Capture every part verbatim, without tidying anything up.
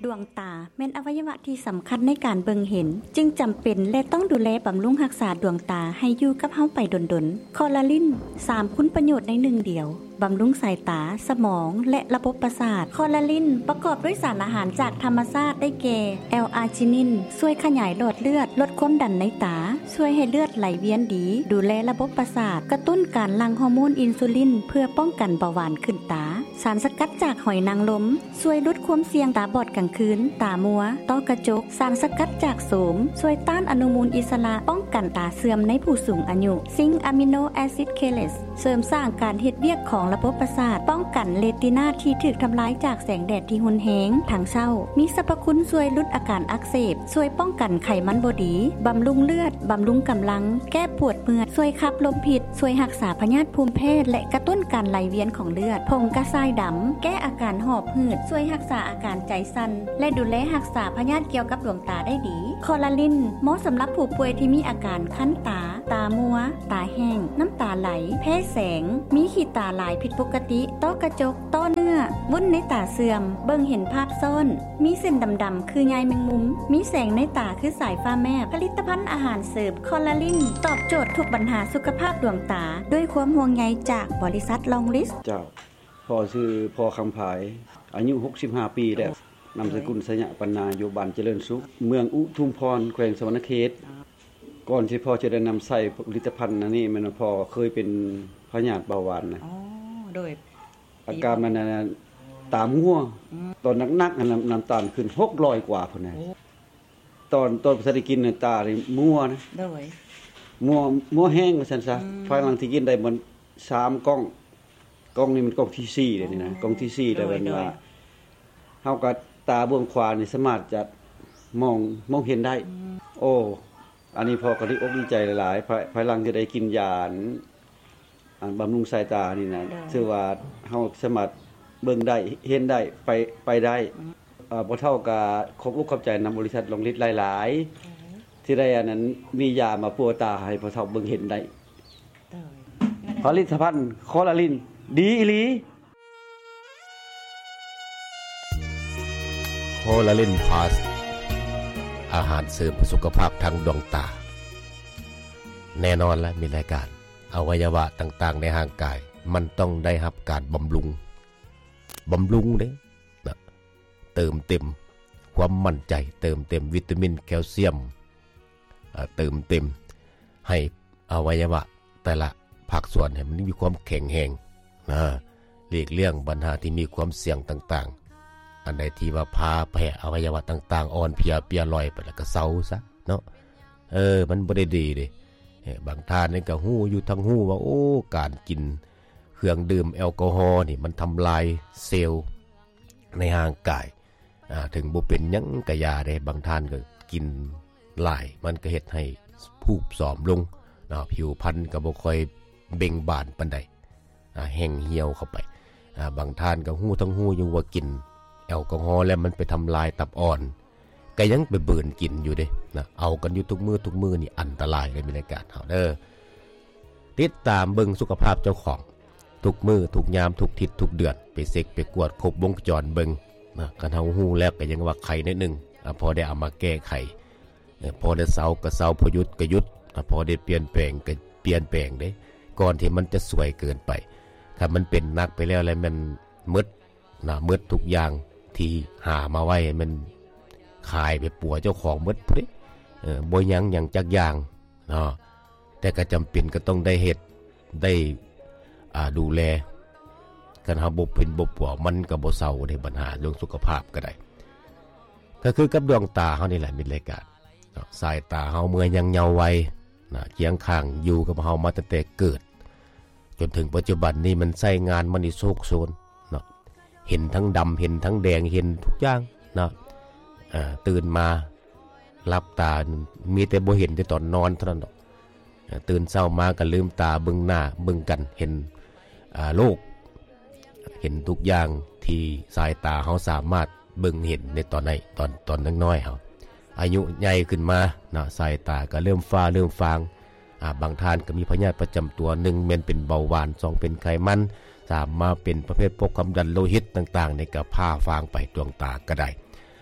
ดวงตาแม่นอวัยวะที่สำคัญในการเบิ่งเห็นจึงจำเป็นและต้องดูแลบำรุงรักษาดวงตาให้อยู่กับเฮาไปดนๆคอลลาจินสามคุณประโยชน์ในหนึ่งเดียวบำรุงสายตาสมองและระบบประสาทคอลลาจินประกอบด้วยสารอาหารจากธรรมชาติได้แก่แอลอาร์จินินช่วยขยายหลอดเลือดลดความดันในตาช่วยให้เลือดไหลเวียนดีดูแลระบบประสาทกระตุ้นการหลั่งฮอร์โมนอินซูลินเพื่อป้องกันเบาหวานขึ้นตาสารสกัดจากหอยนางรมช่วยลดความเสี่ยงตาบอดกลางคืนตามัวต้อกระจกสารสกัดจากโสมช่วยต้านอนุมูลอิสระป้องกันตาเสื่อมในผู้สูงอายุซิงค์อะมิโนแอซิดเคเลสเสริมสร้างการเฮ็ดเวียกของระบบประสาทป้องกันเรตินาที่ถูกทำลายจากแสงแดดที่รุนแรงทางเศร้ามีสรรพคุณช่วยลดอาการอักเสบช่วยป้องกันไขมันบ่ดีบำรุงเลือดบำรุงกำลังแก้ปวดเมื่อยช่วยขับลมพิษช่วยรักษาพยาธิภูมิแพ้และกระตุ้นการไหลเวียนของเลือดผงกระชายดำแก้อาการหอบหืดช่วยรักษาอาการใจสั่นและดูแลรักษาพยาธิเกี่ยวกับดวงตาได้ดีคอลลาจินเหมาะสำหรับผู้ป่วยที่มีอาการคั้นตาตามัวตาแห้งน้ำตาไหลแพ้แสงมีขีดตาหลายผิดปกติต้อกระจกต้อเนื้อวุ้นในตาเสื่อมเบิ่งเห็นภาพซ่อนมีเส้นดำๆคือใยแมงมุมมีแสงในตาคือสายฟ้าแมบผลิตภัณฑ์อาหารเสริมคอลลาจินตอบโจทย์ทุกปัญหาสุขภาพดวงตาด้วยความห่วงใยจากบริษัทลองลิสเจ้าพ่อชื่อพ่อคำภายอายุหกสิบห้าปีแล้วนามสกุลสยะปัญญาอยู่บ้านเจริญสุขเมืองอุทุมพรแขวงสวรรณเขตก่อนที่พ่อจะได้นำใส่ผลิตภัณฑ์อันนี้มันพ่อเคยเป็นพยาธิเบาหวานนะอ๋อโดยอาการมันน่ะตามัวตอนนักๆน้ำน้ำตาลขึ้นหกร้อยกว่าพุ่นน่ะตอนตอนสิได้กินตานี่มัวนะโดยมัวมัวแห้งว่าซั่นซะภายหลังที่กินได้มันสามกล่องกล่องนี้มันกล่องที่สี่เลยนี่นะกล่องที่สี่แล้วว่าเฮาก็ตาเบื้องขวานี่สามารถจะมองมองเห็นได้โอ้อันนี้พอก็ดีอกดีใจหลายๆภายหลังจะได้กินยาอันบำรุงสายตานี่นะชื่อว่าเฮาสามารถเบิ่งได้เห็นได้ไปไปได้เอ่อบ่เท่ากับขอบอกขอบใจนำบริษัทลงฤทธิ์หลายๆที่ได้อันนั้นมียามาปัวตาให้พ่อเฒ่าเบิ่งเห็นได้ผลิตภัณฑ์คอลลาจินดีอีหลีคอลลาจินพลัสอาหารเสริมสุขภาพทางดวงตาแน่นอนแล้วมีรายการอวัยวะต่างๆในร่างกายมันต้องได้รับการบำรุงบำรุงเด้นะเติมเต็มความมั่นใจเติมเต็มวิตามินแคลเซียมเติมเต็มให้อวัยวะแต่ละภาคส่วนให้มันมีความแข็งแรงนะหลีกเลี่ยงปัญหาที่มีความเสี่ยงต่างๆอันใดที่ว่าพาแพ้อวัยวะต่างๆอ่อนเพลียเปียลอยไปแล้วก็เซาซะเนาะเออมันบ่ได้ดีเด้บางท่านนี่ก็ฮู้อยู่ทั้งฮู้ว่าโอ้การกินเครื่องดื่มแอลกอฮอล์นี่มันทำลายเซลล์ในร่างกายอ่าถึงบ่เป็นหยังก็อย่าได้บางท่านก็กินหลายมันก็เฮ็ดให้ผูบผอมลงเนาะผิวพรรณก็บ่ค่อยเบ่งบานปานใดอ่าแห้งเหี่ยวเข้าไปอ่าบางท่านก็ฮู้ทั้งฮู้อยู่ว่ากินแอลกอฮอล์แล้วมันไปทำลายตับอ่อนก็ยังไปเบิ่นกินอยู่เด้นะเอากันอยู่ทุกมื้อทุกมื้อนี่อันตรายเลยมีรายการเฮาเด้อติดตามเบิ่งสุขภาพเจ้าของทุกมื้อทุกยามทุกทิศทุกเดือนไปเช็คไปกวดครบวงจรเบิ่งนะคันเฮาฮู้แล้วก็ยังว่าไข้นิดนึงอ่ะพอได้เอามาแก้ไขพอได้เซาก็เซาพอหยุดก็หยุดอ่ะพอได้เปลี่ยนแปลงก็เปลี่ยนแปลงเด้ก่อนที่มันจะสวยเกินไปถ้ามันเป็นหนักไปแล้วแล้วมันมึดนะมึดทุกอย่างที่หามาไว้มันขายไปปัวเจ้าของมึดพุ่นเออบ่ยังหยังจักอย่างเนาะแต่ก็จำเป็นก็ต้องได้เฮ็ดได้อ่าดูแลกันเฮาบ่เป็นบ่ปัวมันก็บ่เซาได้ปัญหาเรื่องสุขภาพก็ได้ก็คือกับดวงตาเฮานี่แหละมีรายการเนาะสายตาเฮาเมื่อยังเยาว์วัยนะเคียงข้างอยู่กับเฮามาตั้งแต่เกิดจนถึงปัจจุบันนี้มันใช้งานมันนี่โซกโซนเนาะเห็นทั้งดำเห็นทั้งแดงเห็นทุกอย่างเนาะอ่าตื่นมารับตามีแต่บ่เห็นแต่ตอนนอนเท่านั้นดอกตื่นเช้ามาก็ลืมตาเบิ่งหน้าเบิ่งกันเห็นอ่าโลกเห็นทุกอย่างที่สายตาเฮาสามารถเบิ่งเห็นในตอนไหนตอนตอนน้อยๆเฮาอายุใหญ่ขึ้นมาเนาะสายตาก็เริ่มฟ้าเริ่มฟางอ่าบางท่านก็มีพยาธิประจำตัวหนึ่งแม่นเป็นเบาหวานสองเป็นไขมันสามมาเป็นประเภทพวกความดันโลหิตต่างๆในกระพาฟางไปดวงตาก็ได้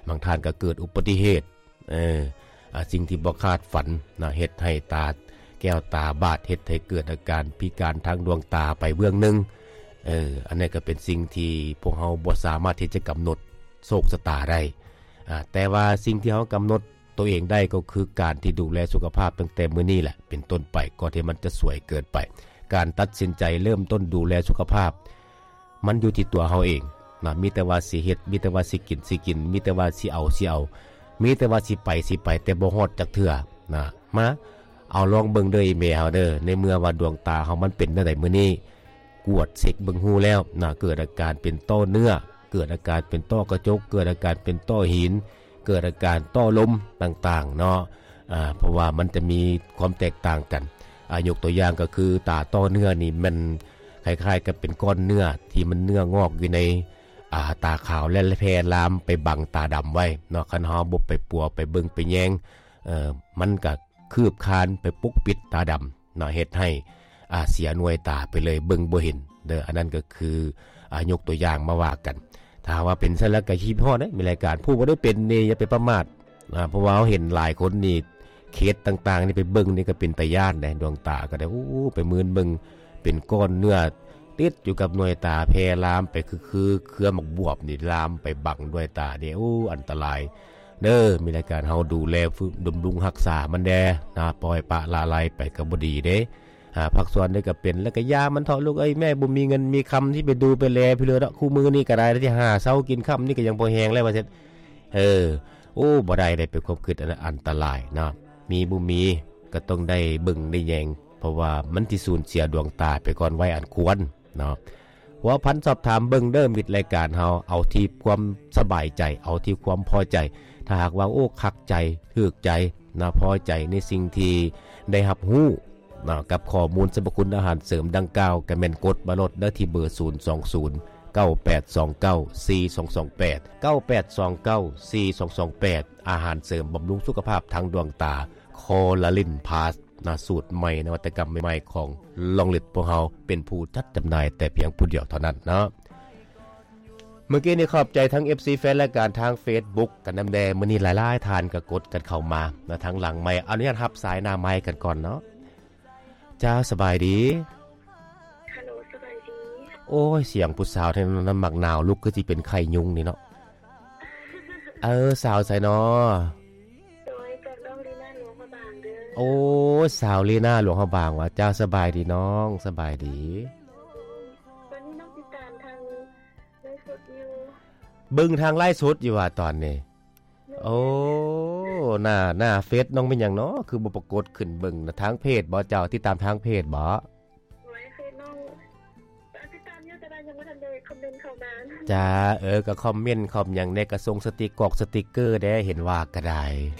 บางท่านก็เกิดอุบัติเหตุเอออ่าสิ่งที่บ่คาดฝันนะเฮ็ดให้ตาแก้วตาบาดเฮ็ดให้เกิดอาการพิการทางดวงตาไปเบื้องหนึงเอออันนี้ก็เป็นสิ่งที่พวกเฮาบ่สามารถที่จะกำหนดโชคชะตาได้อ่าแต่ว่าสิ่งที่เฮากำหนดตัวเองได้ก็คือการที่ดูแลสุขภาพตั้งแต่มื้อนี้แหละเป็นต้นไปก่อนที่มันจะสวยเกินไปการตัดสินใจเริ่มต้นดูแลสุขภาพมันอยู่ที่ตัวเฮาเองนะมีแต่ว่าสิเฮ็ดมีแต่ว่าสิกินสิกินมีแต่ว่าสิเอาสิเอามีแต่ว่าสิไปสิไปแต่บ่ฮอดจักเทื่อนะมาเอาลองเบิ่งเด้ออีเมลเฮาเด้อในเมื่อว่าดวงตาเฮามันเป็นจังได๋มื้อนี้กวดเช็คเบิ่งหูแล้วนะเกิดอาการเป็นต้อเนื้อเกิดอาการเป็นต้อกระจกเกิดอาการเป็นต้อหินเกิดอาการต้อลมต่างๆเนาะอ่าเพราะว่ามันจะมีความแตกต่างกันอ่ายกตัวอย่างก็คือตาต้อเนื้อนี่มันคล้ายๆกับเป็นก้อนเนื้อที่มันเนื้องอกอยู่ในอ่าตาขาวและแพร่ลามไปบังตาดำไว้เนาะคันเฮาบ่ไปปัวไปเบิ่งไปแยงเอ่อมันก็คืบคานไปปุกปิดตาดำเนาะเฮ็ดให้อ่าเสียหน่วยตาไปเลยเบิ่งบ่เห็นเด้ออันนั้นก็คืออ่ายกตัวอย่างมาว่ากันถ้าว่าเป็นซั่นแล้วก็คิดฮอดเด้มีรายการผู้บ่ได้เป็นนี่อย่าไปประมาทอ่าเพราะว่าเฮาเห็นหลายคนนี่เคสต่างๆนี่ไปเบิ่งนี่ก็เป็นตาย้านได้ดวงตาก็ได้โอ้ไปมืนเบิ่งเป็นก้อนเนื้อติดอยู่กับหน่วยตาแพร่ลามไปคือคือเครือหมกบวบนี่ลามไปบังด้วยตานี่โอ้อันตรายเด้อมีรายการเฮาดูแลบำรุงรักษามันแด่นะปล่อยปะละลายไปก็บ่ดีเด้หาพักส่วนได้ก็เป็นแล้วก็ยามันเถาะลูกเอ้ยแม่บ่มีเงินมีคำที่ไปดูไปแลพี่เลือดคู่มือนี่ก็ได้ที่หาเช้ากินค่ำนี่ก็ยังบ่แฮงแล้วว่าซั่นเออโอ้บ่ได้ได้เป็นความคิดอันตรายนะมีบ่มีก็ต้องได้เบิ่งได้แยงเพราะว่ามันสิสูญเสียดวงตาไปก่อนไว้อันควรเนาะหัวพันสอบถามเบิ่งเด้อมิดรายการเฮาเอาที่ความสบายใจเอาที่ความพอใจถ้าหากว่าโอ้คักใจถูกใจนะพอใจในสิ่งที่ได้รับรู้นะกับข้อมูลสรรพคุณอาหารเสริมดังกล่าวก็แม่นกดมาลดได้ที่เบอร์ศูนย์ สอง ศูนย์ เก้า แปด สอง เก้า สี่ สอง สอง แปด เก้า แปด สอง เก้า สี่ สอง สอง แปดอาหารเสริมบำรุงสุขภาพทางดวงตาคอลาลินพาสนะสูตรใหม่นวัตกรรมใหม่ๆของลองลิดพวกเฮาเป็นผู้จัดจำหน่ายแต่เพียงผู้เดียวเท่านั้นเนาะเมื่อกี้นี่ขอบใจทั้ง เอฟ ซี แฟนและการทาง Facebook กันนำแดมื้อนี้หลายๆทานก็กดกันเข้ามานะทางหลังไมค์อนุญาตรับสายหน้าไมค์กันก่อนเนาะจ้าสบายดีฮัลโหลสบายดีโอ้ยเสียงผู้สาวแท้น้ำหมักหนาวลุกคือสิเป็นไข้ยุงนี่เนาะเออสาวใส่เนาะโดยกับน้องลีน่าหลวงพระบางเด้อโอ้สาวลีน่าหลวงพระบางว่าจ้าสบายดีน้องสบายดีวันนี้น้องติดตามทางไลฟ์สดอยู่เบิ่งทางไลฟ์สดอยู่ว่าตอนนี้โอ้หน้าหน้าเฟซน้องเป็นหยังเนาะคือบ่ปรากฏขึ้นเบิ่งทางเพจบ่เจ้าติดตามทางเพจบ่ไว้เฟซน้องติดตามอยู่แต่ยังบ่ทันได้คอมเมนต์เข้ามาจ้าเออก็คอมเมนต์คอมหยังได้ก็ส่งสติกกอกสติกเกอร์ได้เห็นว่าก็ได้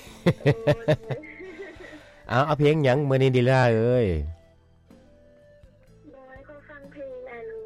เอาเอาเพลงหยังมื้อนี้ดีล่ะเอ้ยบ่ให้เขาฟังเพลงอัน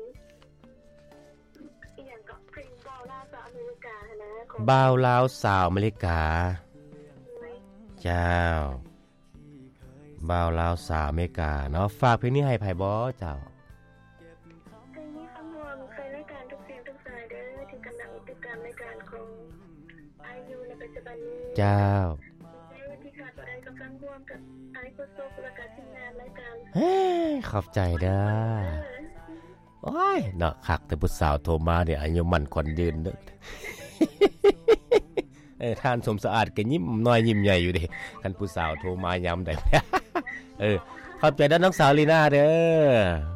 อีหยังก็เพลงบ่าวลาวสาวอเมริกานะของบ่าวลาวสาวอเมริกาเจ้าบ่าวลาวสาวอเมริกาเนาะฝากเพลงนี้ให้ไผบ่เจ้าเพลงนี้ฟังรวมเคยรายการทุกเสียงทุกสายเด้อที่กำลังติดตามรายการของอายุในปัจจุบันนี้เจ้าที่ขาดบ่ได้ก็ฟังรวมกับไอโฟโซและก็ทีมงานรายการเฮ้ขอบใจเด้อโอ้ยเนาะคักแต่ผู้สาวโทรมาเนี่ยอายุมันคนยืนเด้อเออท่านสมสะอาดก็ยิ้มน้อยยิ้มใหญ่อยู่ดิคันผู้สาวโทรมายามใดเออขอบใจด้านน้องสาวลีน่าเด้อ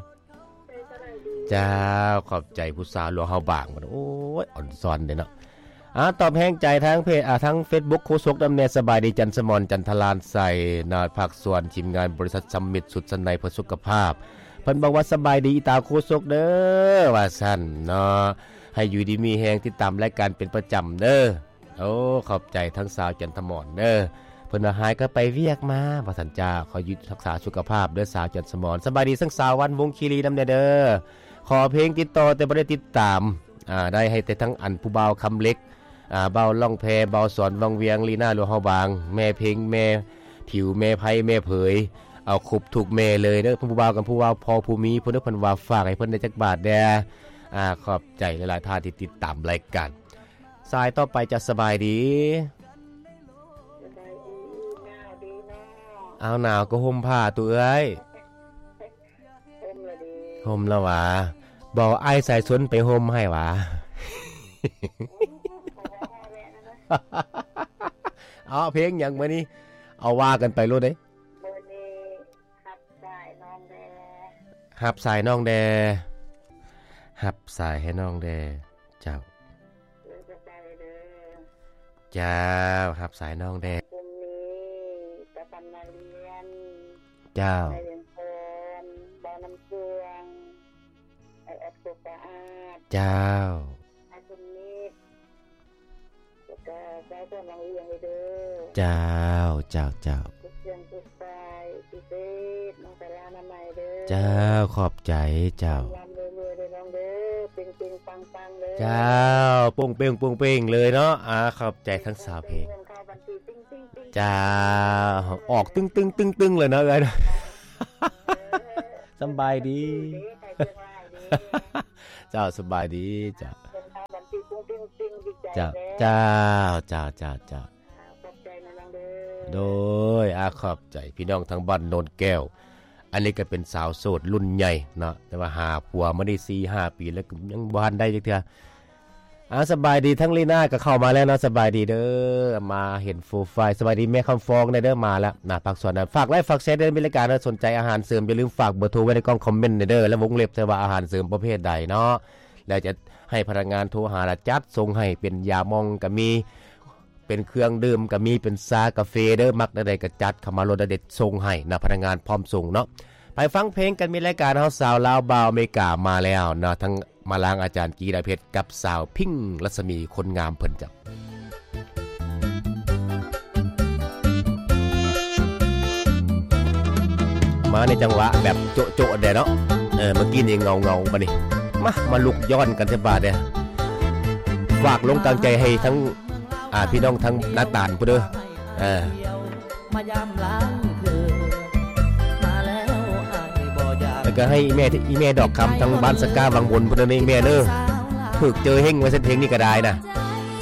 จ้าขอบใจผู้สาวหลวงเฮาบางมันโอ้ยอ่อนซ้อนเด้เนาะอ่าตอบแห้งใจทั้งเพจอ่าทั้ง Facebook โคศกดำเนินสบายดีจันทร์สมรจันทลานใส่นาภาคส่วนทีมงานบริษัทสมิตรสุดสันในเพื่อสุขภาพเพิ่นบอกว่าสบายดีตาโคศกเด้อว่าซั่นเนาะให้อยู่ดีมีแฮงติดตามรายการเป็นประจำเด้อโอ้ขอบใจทั้งสาวจันทมรเด้อเพิ่นหายก็ไปเวียกมาว่าซั่นจ้าขออยู่รักษาสุขภาพเด้อสาวจันทมรสบายดีทั้งสาววันวงคีรีนำเด้อขอเพลงติดต่อแต่บ่ได้ติดตามอ่าได้ให้แต่ทั้งอันผู้บ่าวคำเล็กอ่าเบาล่องแพเบาสอนวังเวียงลีน่าหลวงเฮาบางแม่เพลงแม่ผิวแม่ไผแม่เผยเอาครบทุกแม่เลยเด้อผู้บ่าวกับผู้บ่าวพอผู้มีเพิ่นเพิ่นว่าฝากให้เพิ่นได้จักบาทแด่อ่าขอบใจหลายๆท่านที่ติดตามรายการสายต่อไปจะสบายดีสบายดีหนาวดีเนาะเอาหนาวก็ห่มผ้าตัวเอ้ยห่มละดีห่มแล้วหวาบ่อ้ายสายสนไปห่มให้หวาเอาเพลงหยังมื้อนี้เอาว่ากันไปโลดเด้มื้อนี้ฮับสายน้องแดฮับสายน้องแดฮับสายให้น้องแดเจ้าเจ้าฮับสายน้องแดกลุ่มนี้ตะปันมาเรียนเจ้าไอเรียนโคนบ่อน้ำเฟืองไอแอดสุขสะอาดเจ้าไอคุณนิดแล้วก็ใช้ตัวน้องเรียงไปเด้อเจ้าเจ้าเจ้าทุกเรื่องทุกสายพิเศษน้องสารานาใหม่เด้อเจ้าขอบใจเจ้าเจ้าปุ้งเป้งปุ้งเป้งเลยเนาะอ่าขอบใจทั้งสาวเพลงเจ้าออกตึ้งตึ้งตึ้งตึ้งเลยเนาะเอ้ยสบายดีเจ้าสบายดีเจ้าเจ้าเจ้าเจ้าเจ้าเจ้าโดยอาขอบใจพี่น้องทั้งบ้านโนนแก้วอันนี้ก็เป็นสาวโสดรุ่นใหญ่เนาะแต่ว่าหาผัวมาได้ สี่ห้า ปีแล้วยังบ่ทันได้จักเทื่ออ่าสบายดีทั้งลีน่าก็เข้ามาแล้วเนาะสบายดีเด้อมาเห็นโปรไฟล์สบายดีแม่คำฟองได้เด้อมาแล้วนะฝากส่วนนั้นฝากไลค์ฝากแชร์เด้อมีรายการสนใจอาหารเสริมอย่าลืมฝากเบอร์โทรไว้ในกล่องคอมเมนต์เด้อแล้ววงเล็บใส่ว่าอาหารเสริมประเภทใดเนาะแล้วจะให้พนักงานโทรหาและจัดส่งให้เป็นยามองก็มีเป็นเครื่องดื่มก็มีเป็นชากาแฟเด้อมักใดๆก็จัดเข้ามาโลดเด็ดส่งให้นะพนักงานพร้อมส่งเนาะไปฟังเพลงกันมีรายการเฮาสาวลาวบ่าวอเมริกามาแล้วเนาะทั้งมาลางอาจารย์กีดาเพชรกับสาวพิ้งรัศมีคนงามเพิ่นจ้ะมาในจังหวะแบบโจ๊ะๆเด้เนาะเออเมื่อกี้นี่เงาๆบัดนี้มามาลุกย้อนกันซะบาดเด้ฝากลงกลางใจให้ทั้งอ่าพี่น้องทั้งหน้าตาลพุ่นเด้อเออมายามล้างแล้วก็ให้แม่อีแม่ดอกคำทั้งบ้านสก้าวังบนพุ่นนี่แม่เด้อถึกเจอเฮงไว้เส้นเพลงนี่ก็ได้นะ